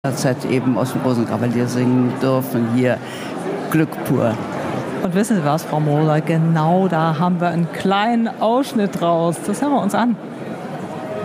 Zeit eben aus dem Rosenkavalier singen dürfen. Hier Glück pur. Und wissen Sie was, Frau Moser? Genau da haben wir einen kleinen Ausschnitt draus. Das hören wir uns an.